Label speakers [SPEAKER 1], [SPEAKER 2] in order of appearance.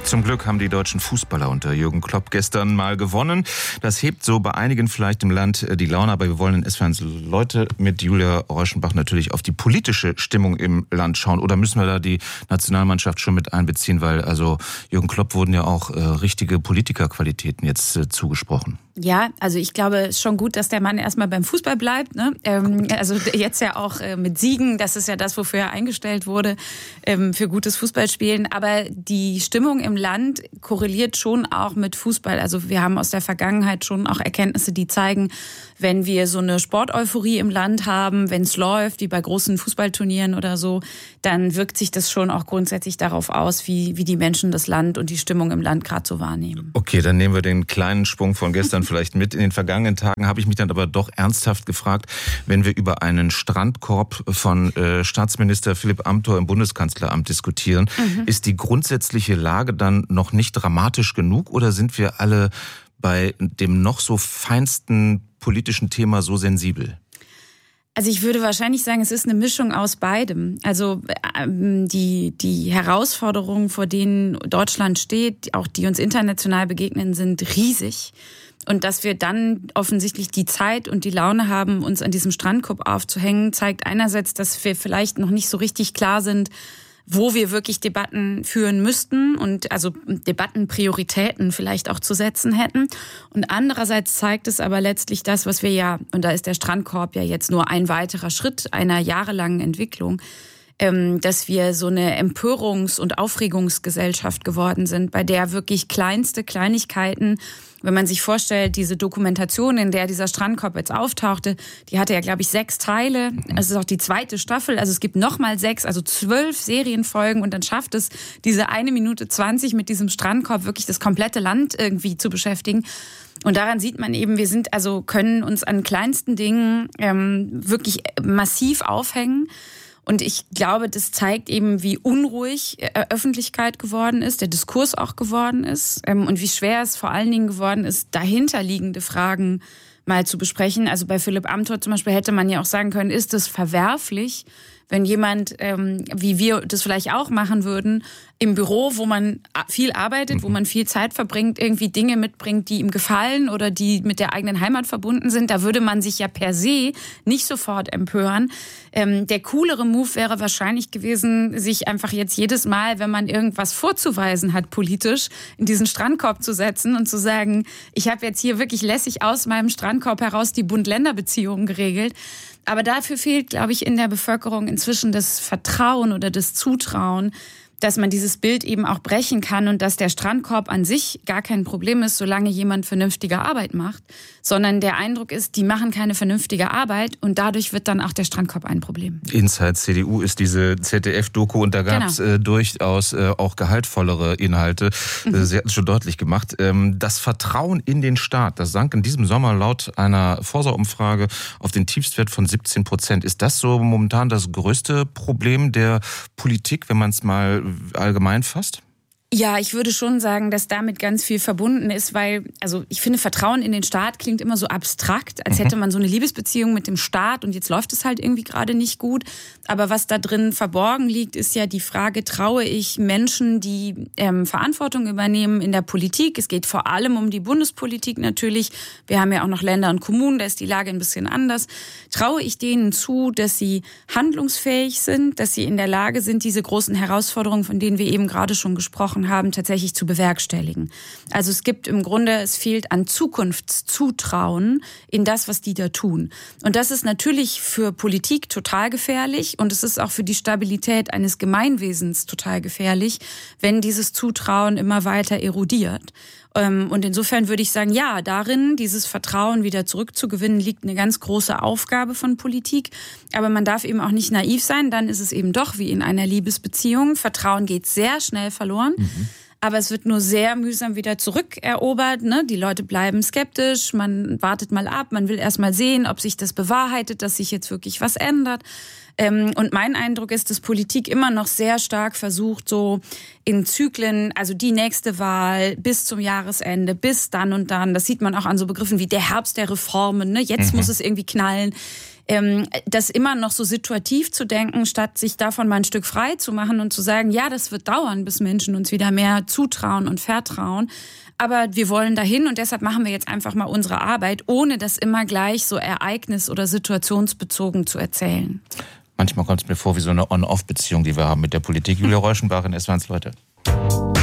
[SPEAKER 1] Zum Glück haben die deutschen Fußballer unter Jürgen Klopp gestern mal gewonnen. Das hebt so bei einigen vielleicht im Land die Laune, aber wir wollen in S1 Leute mit Julia Reuschenbach natürlich auf die politische Stimmung im Land schauen. Oder müssen wir da die Nationalmannschaft schon mit einbeziehen, weil also Jürgen Klopp wurden ja auch richtige Politikerqualitäten jetzt zugesprochen.
[SPEAKER 2] Ja, also ich glaube, es ist schon gut, dass der Mann erstmal beim Fußball bleibt. Ne? Also jetzt ja auch mit Siegen, das ist ja das, wofür er eingestellt wurde, für gutes Fußballspielen. Aber die Stimmung im Land korreliert schon auch mit Fußball. Also wir haben aus der Vergangenheit schon auch Erkenntnisse, die zeigen, wenn wir so eine Sporteuphorie im Land haben, wenn es läuft, wie bei großen Fußballturnieren oder so, dann wirkt sich das schon auch grundsätzlich darauf aus, wie die Menschen das Land und die Stimmung im Land gerade so wahrnehmen.
[SPEAKER 1] Okay, dann nehmen wir den kleinen Sprung von gestern vielleicht mit. In den vergangenen Tagen habe ich mich dann aber doch ernsthaft gefragt, wenn wir über einen Strandkorb von Staatsminister Philipp Amthor im Bundeskanzleramt diskutieren, ist die grundsätzliche Lage dann noch nicht dramatisch genug oder sind wir alle bei dem noch so feinsten politischen Thema so sensibel?
[SPEAKER 2] Also ich würde wahrscheinlich sagen, es ist eine Mischung aus beidem. Also die Herausforderungen, vor denen Deutschland steht, auch die uns international begegnen, sind riesig. Und dass wir dann offensichtlich die Zeit und die Laune haben, uns an diesem Strandkorb aufzuhängen, zeigt einerseits, dass wir vielleicht noch nicht so richtig klar sind, wo wir wirklich Debatten führen müssten und also Debattenprioritäten vielleicht auch zu setzen hätten. Und andererseits zeigt es aber letztlich das, was wir ja, und da ist der Strandkorb ja jetzt nur ein weiterer Schritt einer jahrelangen Entwicklung, dass wir so eine Empörungs- und Aufregungsgesellschaft geworden sind, bei der wirklich kleinste Kleinigkeiten, wenn man sich vorstellt, diese Dokumentation, in der dieser Strandkorb jetzt auftauchte, die hatte ja, glaube ich, 6 Teile. Es ist auch die 2. Staffel, also es gibt nochmal 6, also 12 Serienfolgen und dann schafft es, diese 1 Minute 20 mit diesem Strandkorb wirklich das komplette Land irgendwie zu beschäftigen. Und daran sieht man eben, können uns an kleinsten Dingen wirklich massiv aufhängen. Und ich glaube, das zeigt eben, wie unruhig Öffentlichkeit geworden ist, der Diskurs auch geworden ist und wie schwer es vor allen Dingen geworden ist, dahinterliegende Fragen mal zu besprechen. Also bei Philipp Amthor zum Beispiel hätte man ja auch sagen können, ist es verwerflich, wenn jemand, wie wir das vielleicht auch machen würden, im Büro, wo man viel arbeitet, wo man viel Zeit verbringt, irgendwie Dinge mitbringt, die ihm gefallen oder die mit der eigenen Heimat verbunden sind. Da würde man sich ja per se nicht sofort empören. Der coolere Move wäre wahrscheinlich gewesen, sich einfach jetzt jedes Mal, wenn man irgendwas vorzuweisen hat politisch, in diesen Strandkorb zu setzen und zu sagen, ich habe jetzt hier wirklich lässig aus meinem Strandkorb heraus die Bund-Länder-Beziehungen geregelt. Aber dafür fehlt, glaube ich, in der Bevölkerung inzwischen das Vertrauen oder das Zutrauen, dass man dieses Bild eben auch brechen kann und dass der Strandkorb an sich gar kein Problem ist, solange jemand vernünftige Arbeit macht, sondern der Eindruck ist, die machen keine vernünftige Arbeit und dadurch wird dann auch der Strandkorb ein Problem.
[SPEAKER 1] Inside CDU ist diese ZDF-Doku und da gab es durchaus auch gehaltvollere Inhalte. Sie hatten es schon deutlich gemacht. Das Vertrauen in den Staat, das sank in diesem Sommer laut einer Forsa-Umfrage auf den Tiefstwert von 17%. Ist das so momentan das größte Problem der Politik, wenn man es mal allgemein fasst?
[SPEAKER 2] Ja, ich würde schon sagen, dass damit ganz viel verbunden ist, weil, also ich finde, Vertrauen in den Staat klingt immer so abstrakt, als hätte man so eine Liebesbeziehung mit dem Staat und jetzt läuft es halt irgendwie gerade nicht gut. Aber was da drin verborgen liegt, ist ja die Frage, traue ich Menschen, die Verantwortung übernehmen in der Politik? Es geht vor allem um die Bundespolitik natürlich. Wir haben ja auch noch Länder und Kommunen, da ist die Lage ein bisschen anders. Traue ich denen zu, dass sie handlungsfähig sind, dass sie in der Lage sind, diese großen Herausforderungen, von denen wir eben gerade schon gesprochen haben, tatsächlich zu bewerkstelligen. Also es fehlt an Zukunftszutrauen in das, was die da tun. Und das ist natürlich für Politik total gefährlich und es ist auch für die Stabilität eines Gemeinwesens total gefährlich, wenn dieses Zutrauen immer weiter erodiert. Und insofern würde ich sagen, ja, darin, dieses Vertrauen wieder zurückzugewinnen, liegt eine ganz große Aufgabe von Politik. Aber man darf eben auch nicht naiv sein, dann ist es eben doch wie in einer Liebesbeziehung. Vertrauen geht sehr schnell verloren. Aber es wird nur sehr mühsam wieder zurückerobert. Ne? Die Leute bleiben skeptisch, man wartet mal ab, man will erst mal sehen, ob sich das bewahrheitet, dass sich jetzt wirklich was ändert. Und mein Eindruck ist, dass Politik immer noch sehr stark versucht, so in Zyklen, also die nächste Wahl bis zum Jahresende, bis dann und dann, das sieht man auch an so Begriffen wie der Herbst der Reformen, ne? Jetzt muss es irgendwie knallen. das immer noch so situativ zu denken, statt sich davon mal ein Stück frei zu machen und zu sagen, ja, das wird dauern, bis Menschen uns wieder mehr zutrauen und vertrauen. Aber wir wollen dahin und deshalb machen wir jetzt einfach mal unsere Arbeit, ohne das immer gleich so ereignis- oder situationsbezogen zu erzählen.
[SPEAKER 1] Manchmal kommt es mir vor wie so eine On-Off-Beziehung, die wir haben mit der Politik. Julia Reuschenbach in S1 Leute.